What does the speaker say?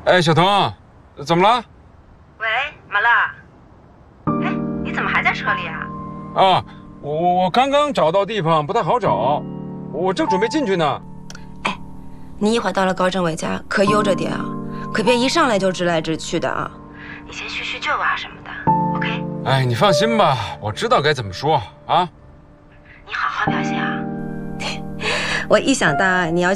哎，小腾，怎么了？ 喂，马乐。哎，你怎么还在车里啊？ 啊，我刚刚找到地方，不太好找，我正准备进去呢。 哎，你一会儿到了高政委家，可悠着点啊，可别一上来就直来直去的啊。你先叙叙旧啊什么的 ，OK？ 哎，你放心吧，我知道该怎么说啊。 你好好表现啊。我一想到你要